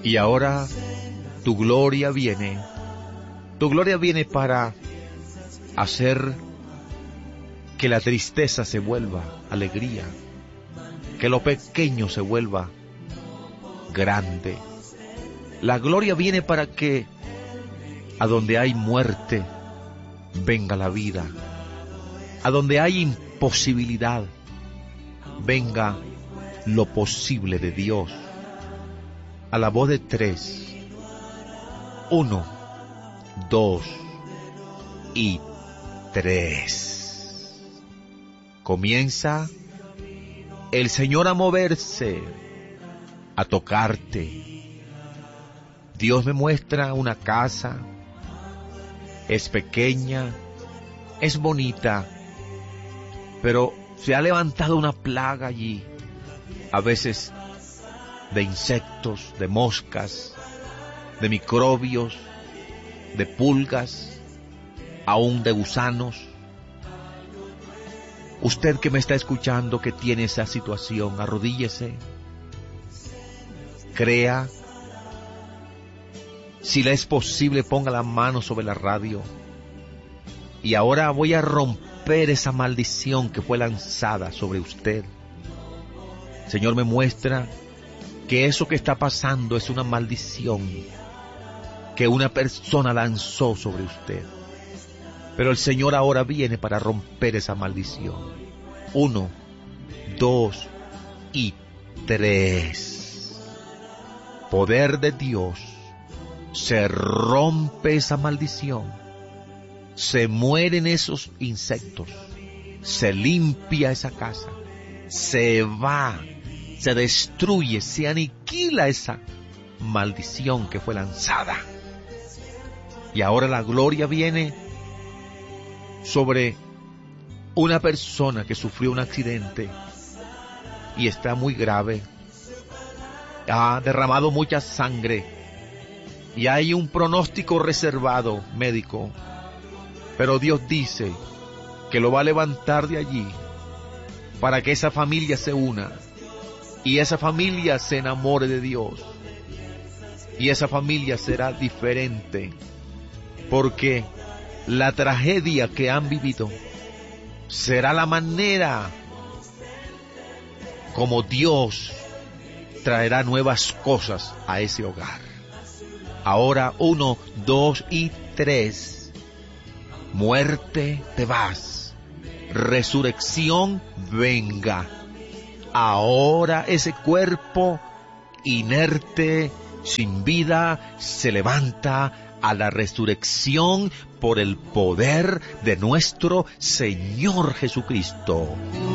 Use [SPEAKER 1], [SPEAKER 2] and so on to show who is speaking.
[SPEAKER 1] Y ahora tu gloria viene. Tu gloria viene para hacer que la tristeza se vuelva alegría, que lo pequeño se vuelva grande. La gloria viene para que a donde hay muerte venga la vida, a donde hay imposibilidad venga lo posible de Dios. A la voz de 3, 1, 2 y 3. Comienza el Señor a moverse, a tocarte. Dios me muestra una casa, es pequeña, es bonita, pero se ha levantado una plaga allí, a veces de insectos, de moscas, de microbios, de pulgas, aún de gusanos. Usted que me está escuchando, que tiene esa situación, arrodíllese, crea. Si le es posible, ponga la mano sobre la radio. Y ahora voy a romper esa maldición que fue lanzada sobre usted. El Señor me muestra que eso que está pasando es una maldición que una persona lanzó sobre usted. Pero el Señor ahora viene para romper esa maldición. 1, 2 y 3. Poder de Dios. Se rompe esa maldición. Se mueren esos insectos. Se limpia esa casa. Se va. Se destruye. Se aniquila esa maldición que fue lanzada. Y ahora la gloria viene sobre una persona que sufrió un accidente y está muy grave. Ha derramado mucha sangre. Y hay un pronóstico reservado médico, pero Dios dice que lo va a levantar de allí para que esa familia se una y esa familia se enamore de Dios y esa familia será diferente, porque la tragedia que han vivido será la manera como Dios traerá nuevas cosas a ese hogar. Ahora 1, 2 y 3. Muerte, te vas. Resurrección, venga. Ahora ese cuerpo inerte, sin vida, se levanta a la resurrección por el poder de nuestro Señor Jesucristo.